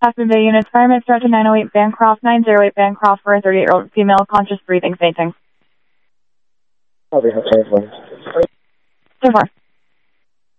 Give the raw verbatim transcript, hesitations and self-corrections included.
Aspen Bay units, fireman start to nine oh eight Bancroft, nine oh eight Bancroft for a thirty-eight-year-old female, conscious, breathing, fainting. Probably have time for So far.